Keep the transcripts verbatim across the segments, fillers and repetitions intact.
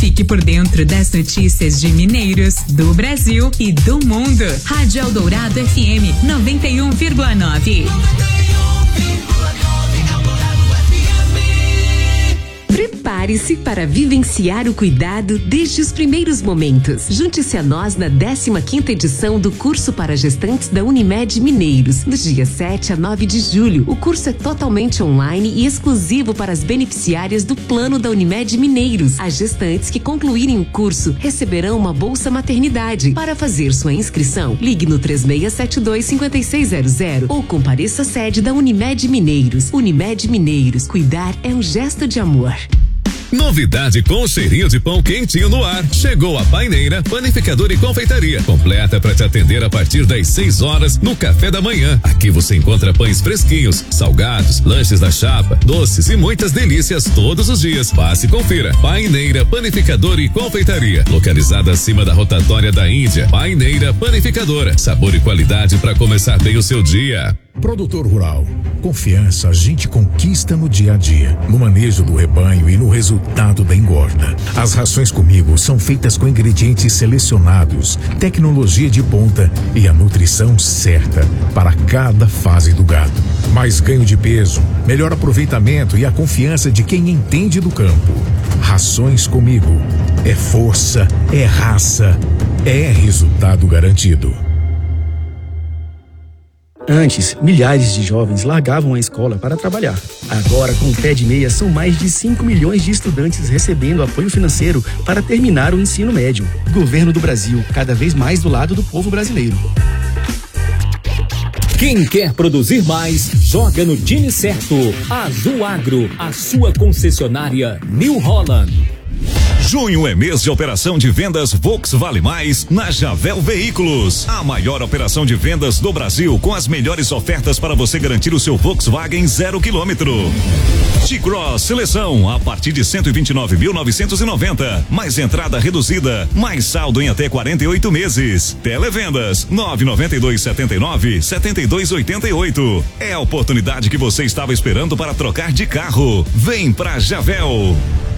Fique por dentro das notícias de Mineiros, do Brasil e do mundo. Rádio Eldorado F M noventa e um vírgula nove. Prepare-se para vivenciar o cuidado desde os primeiros momentos. Junte-se a nós na décima quinta edição do curso para gestantes da Unimed Mineiros, dos dias sete a nove de julho. O curso é totalmente online e exclusivo para as beneficiárias do plano da Unimed Mineiros. As gestantes que concluírem o curso receberão uma bolsa maternidade. Para fazer sua inscrição, ligue no três seis sete dois, cinco seis zero zero ou compareça à sede da Unimed Mineiros. Unimed Mineiros, cuidar é um gesto de amor. Novidade com cheirinho de pão quentinho no ar. Chegou a Paineira, panificadora e confeitaria. Completa para te atender a partir das seis horas no café da manhã. Aqui você encontra pães fresquinhos, salgados, lanches da chapa, doces e muitas delícias todos os dias. Passe e confira. Paineira, panificadora e confeitaria. Localizada acima da rotatória da Índia. Paineira, panificadora. Sabor e qualidade para começar bem o seu dia. Produtor rural, confiança a gente conquista no dia a dia, no manejo do rebanho e no resultado da engorda. As rações comigo são feitas com ingredientes selecionados, tecnologia de ponta e a nutrição certa para cada fase do gado. Mais ganho de peso, melhor aproveitamento e a confiança de quem entende do campo. Rações comigo é força, é raça, é resultado garantido. Antes, milhares de jovens largavam a escola para trabalhar. Agora, com o Pé de Meia, são mais de cinco milhões de estudantes recebendo apoio financeiro para terminar o ensino médio. Governo do Brasil, cada vez mais do lado do povo brasileiro. Quem quer produzir mais, joga no time certo. Azul Agro, a sua concessionária New Holland. Junho é mês de operação de vendas Volks Vale Mais na Javel Veículos. A maior operação de vendas do Brasil com as melhores ofertas para você garantir o seu Volkswagen zero quilômetro. T-Cross Seleção a partir de cento e vinte e nove mil novecentos e noventa. Mais entrada reduzida, mais saldo em até quarenta e oito meses. Televendas nove nove dois sete nove sete dois oito oito. É a oportunidade que você estava esperando para trocar de carro. Vem pra Javel.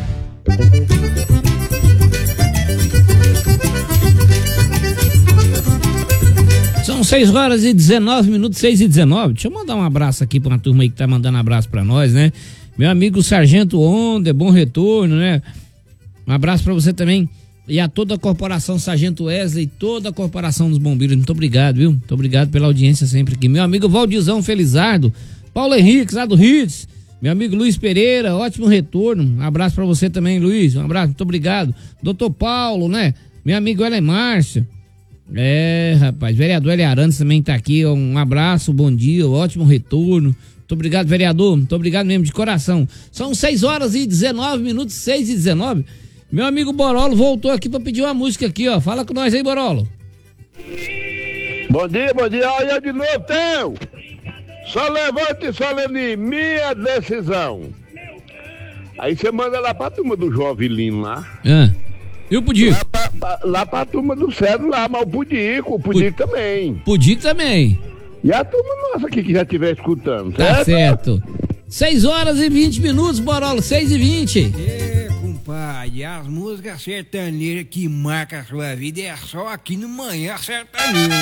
São seis horas e dezenove minutos, seis e dezenove. Deixa eu mandar um abraço aqui pra uma turma aí que tá mandando abraço pra nós, né? Meu amigo Sargento Onda, bom retorno, né? Um abraço pra você também e a toda a corporação Sargento Wesley, toda a corporação dos bombeiros. Muito obrigado, viu? Muito obrigado pela audiência sempre aqui. Meu amigo Valdizão Felizardo, Paulo Henrique, lá do Ritz. Meu amigo Luiz Pereira, ótimo retorno. Um abraço pra você também, Luiz. Um abraço, muito obrigado. Doutor Paulo, né? Meu amigo Ellen Márcia. É, rapaz, vereador Eli Arantes também tá aqui. Um abraço, bom dia, ótimo retorno. Muito obrigado, vereador. Muito obrigado mesmo, de coração. São seis horas e dezenove minutos, seis e dezenove. Meu amigo Borolo voltou aqui pra pedir uma música aqui, ó. Fala com nós aí, Borolo. Bom dia, bom dia. Olha de novo, Theo. Só levante e fala de minha decisão. Aí você manda lá pra turma do Jovilino lá. É. E o Pudico? Lá pra, pra, lá pra turma do Cedro lá, mas o Pudico, o Pudico P- também. Pudico também. E a turma nossa aqui que já estiver escutando, certo? Tá certo. seis horas e vinte minutos, Borolo, seis e vinte. É, compadre, as músicas sertanejas que marcam a sua vida é só aqui no Manhã Sertaneja.